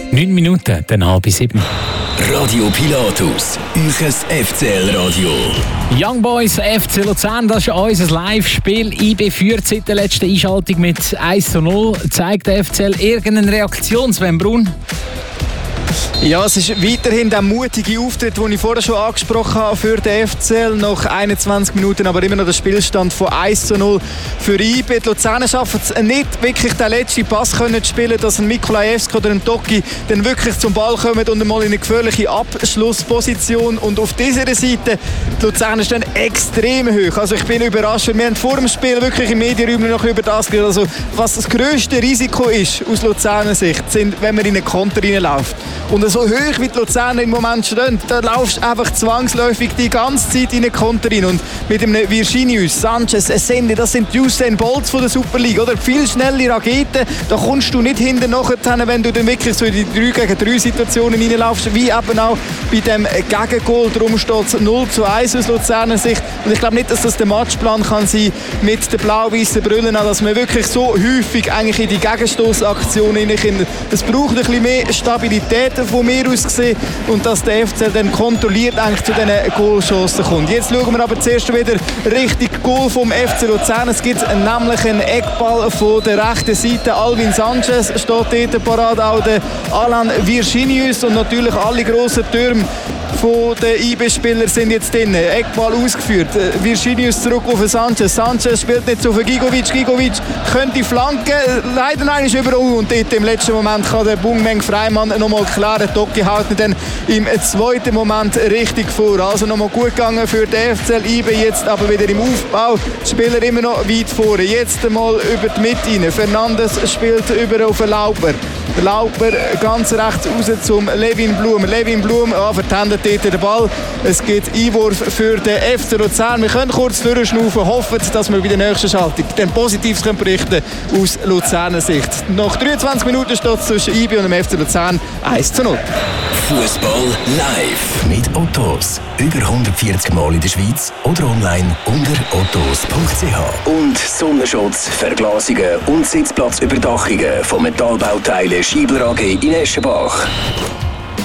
9 Minuten, dann 6:30. Radio Pilatus, euch FCL-Radio. Young Boys, FC Luzern, das ist unser Live-Spiel. IB führt seit der letzten Einschaltung mit 1:0. Zeigt der FCL irgendeine Reaktion, Sven Brun? Ja, es ist weiterhin der mutige Auftritt, den ich vorher schon angesprochen habe für den FCL. Nach 21 Minuten aber immer noch der Spielstand von 1:0 für IB. Die Luzerner schaffen es nicht, wirklich den letzten Pass zu spielen, dass ein Mikolajewski oder ein Toki dann wirklich zum Ball kommen und einmal in eine gefährliche Abschlussposition. Und auf dieser Seite, die Luzerner stehen extrem hoch. Also ich bin überrascht. Wir haben vor dem Spiel wirklich im Medienraum noch über das geredet. Also was das grösste Risiko ist aus Luzerner Sicht, sind, wenn man in einen Konter reinläuft. Und so hoch wie die Luzerner im Moment stehen, da laufst du einfach zwangsläufig die ganze Zeit in einen Konter rein. Und mit einem Virginius, Sanchez, Essende, das sind die Usain Bolts von der Super League, oder? Viel schnelle Raketen, da kommst du nicht hinten nachher, wenn du dann wirklich so in die 3-gegen-3 Situationen reinlaufst, wie eben auch bei dem Gegengoal. Darum steht es 0:1 aus Luzerner Sicht. Und ich glaube nicht, dass das der Matchplan kann sein mit den blau-weißen Brüllen, dass man wirklich so häufig eigentlich in die Gegenstoßaktionen hineinkommt. Es braucht ein bisschen mehr Stabilität von mir aus gesehen und dass der FC dann kontrolliert eigentlich zu diesen Goalchancen kommt. Jetzt schauen wir aber zuerst wieder richtig Goal vom FC Luzern. Es gibt nämlich einen Eckball von der rechten Seite. Alvin Sanchez steht dort parat, auch der Alan Virginius und natürlich alle grossen Türme von den IB-Spielern sind jetzt drin. Eckball ausgeführt. Virginius zurück auf Sanchez. Sanchez spielt nicht so für Gigovic. Gigovic könnte flanken. Leider nein, ist überall. Und dort im letzten Moment kann der Bungmeng Freimann nochmal klären. Toki haut ihn dann im zweiten Moment richtig vor. Also nochmal gut gegangen für den FCL IB. Jetzt aber wieder im Aufbau. Die Spieler immer noch weit vorne. Jetzt einmal über die Mitte rein. Fernandes spielt über auf Lauper. Lauper ganz rechts raus zum Levin Blum. Levin Blum vertendet dort den Ball. Es gibt Einwurf für den FC Luzern. Wir können kurz durchschnaufen, hoffen, dass wir bei der nächsten Schaltung dann Positives berichten können aus Luzerner Sicht. Nach 23 Minuten steht es zwischen IB und dem FC Luzern 1:0. Fußball live mit Ottos. Über 140 Mal in der Schweiz oder online unter ottos.ch. Und Sonnenschutz, Verglasungen und Sitzplatzüberdachungen von Metallbauteilen Schiebler AG in Eschenbach.